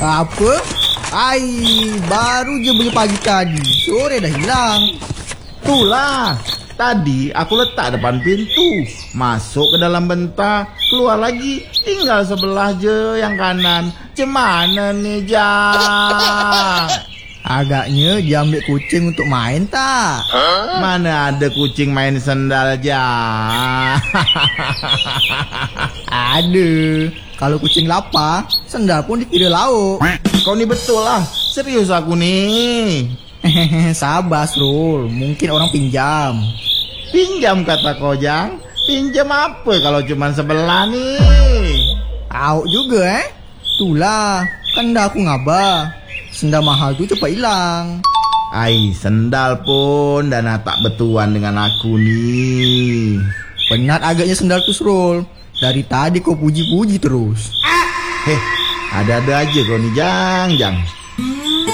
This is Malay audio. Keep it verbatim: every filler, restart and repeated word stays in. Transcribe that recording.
Apa? Ai, baru je beli pagi tadi, sore dah hilang. Itulah, tadi aku letak depan pintu, masuk ke dalam bentar, keluar lagi, tinggal sebelah je yang kanan. Cemana nih, Jang? Agaknya dia ambil kucing untuk main tak? Huh? Mana ada kucing main sendal, Jang? Ada. Kalau kucing lapar, sendal pun dikira lauk. Kau ni betul lah, serius aku nih. Sabar, Srul, mungkin orang pinjam. Pinjam kata kau, Jang? Pinjam apa kalau cuma sebelah nih? Tahu juga eh. Itulah, kan dah aku ngabar. Sendal mahal tu cepat hilang. Ai, sendal pun Dana tak betuan dengan aku nih. Penat agaknya sendal tu, Srul. Dari tadi kau puji-puji terus. Heh, ada-ada aja kau nih, Jang, Jang.